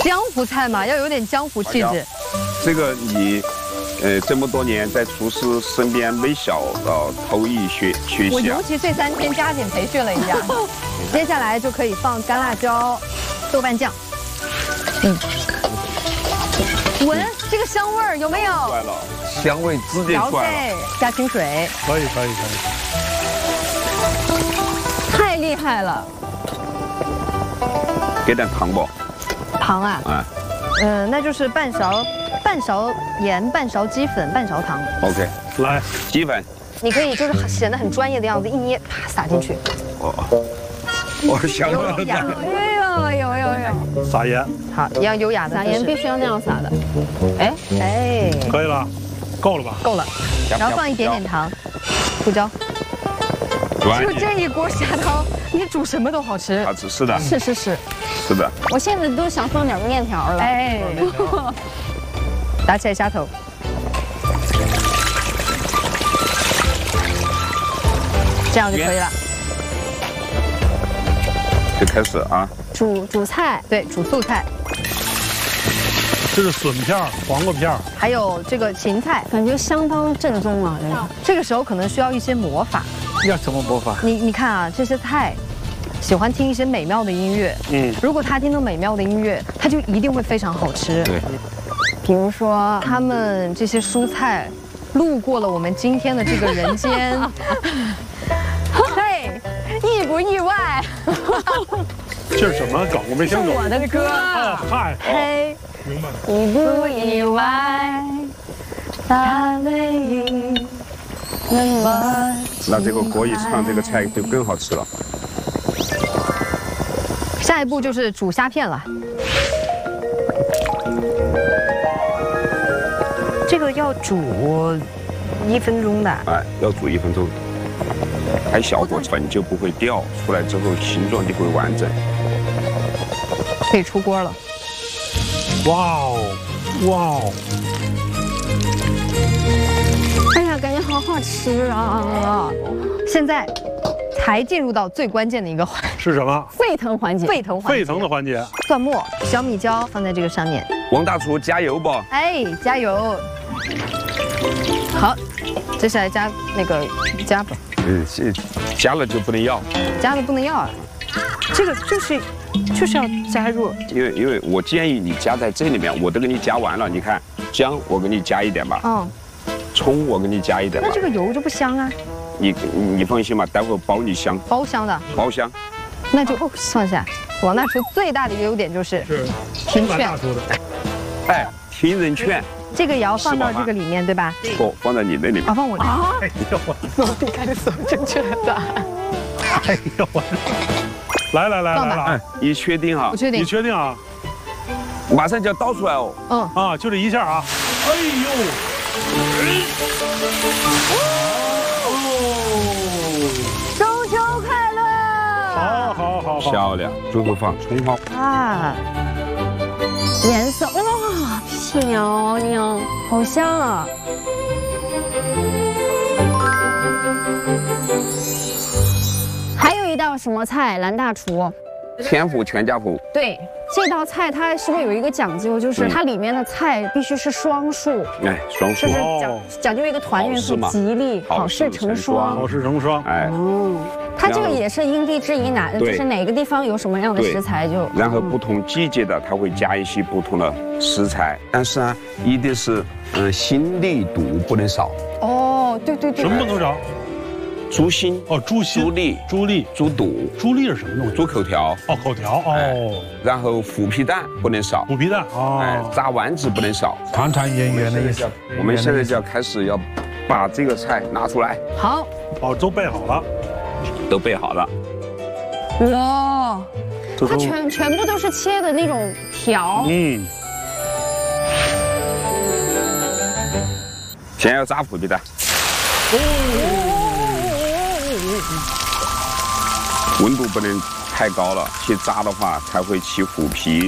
江湖菜嘛，要有点江湖气质。 这个你，这么多年在厨师身边没小到偷艺学习。 我尤其这3天加紧培训了一下。接下来就可以放干辣椒、豆瓣酱。闻这个香味儿有没有？ 出来了，香味直接出来了。 加清水。 可以。 太厉害了。 给点糖不？ 糖啊？那就是半勺盐、半勺鸡粉、半勺糖。 OK， 来， 鸡粉。 你可以就是显得很专业的样子，一捏，啪撒进去。 我想有。 撒盐。 好，一样优雅的。 撒盐必须要那样撒的。 哎， 可以了，够了吧？ 够了。然后放一点点糖、胡椒。就这一锅虾汤，你煮什么都好吃。 好吃，是的。 是的。 我现在都想放点面条了。 哎，打起来虾头。这样就可以了。 就开始啊。 煮菜， 对，煮素菜。 这是笋片、黄瓜片， 还有这个芹菜， 感觉相当正宗啊！ 这个时候可能需要一些魔法。 要什么魔法？ 你看啊，这些菜喜欢听一些美妙的音乐。如果他听到美妙的音乐，他就一定会非常好吃。 对。 比如说，他们这些蔬菜路过了我们今天的这个人间，嘿，意不意外？ 这是什么梗？我没听懂。 我的歌啊，嗨， 嘿， 明白了。 意不意外？大雷。 那这个锅一唱，这个菜就更好吃了。 下一步就是煮虾片了。这个要煮1分钟的。 要煮1分钟。开小火，粉就不会掉，出来之后形状就会完整。 可以出锅了。 哇哦！ 哎呀，感觉好好吃啊！ 现在才进入到最关键的一个环节， 是什么？ 沸腾环节。 沸腾的环节。 蒜末、小米椒放在这个上面。 王大厨加油不？ 哎，加油！好，接下来加那个加吧。 加了就不能要。 加了不能要啊！这个就是要加入。 因为我建议你加在这里面，我都给你加完了。你看姜，我给你加一点吧。葱我给你加一点吧。 那这个油就不香啊？ 你放心吧，待会儿包你香。 包香的。 包香。 那就放下。王大厨最大的一个优点就是听劝。 哎，听人劝。 这个也要放到这个里面，对吧？ 不，放在你那里面。 放我这。 哎呦我！ 我避开了所有正确的答案。 哎呦我！来， 你确定啊？ 我确定。 你确定啊？ 马上就要倒出来哦。 就这一下啊！哎呦！ 中秋快乐！ 好， 漂亮。最后放葱花。 颜色哇，漂亮，好香啊！还有一道什么菜？蓝大厨。 天府全家福。 对，这道菜它是不是有一个讲究，就是它里面的菜必须是双数？ 双数。 就是讲究一个团圆和吉利，好事成双。 好事成双。 它这个也是因地制宜，就是哪个地方有什么样的食材就。 然后不同季节的，它会加一些不同的食材，但是呢，一定是心力肚不能少。 对。 什么不能少？ 猪心猪心、猪粒、 猪肚。 猪粒是什么东西？ 猪口条。 口条然后虎皮蛋不能少。 虎皮蛋炸丸子不能少。 团团圆圆的意思。 我们现在就要开始要把这个菜拿出来。 好。 都备好了。 都备好了。 哇，它全部都是切的那种条。 现在要炸虎皮蛋。温度不能太高了，去炸的话才会起虎皮。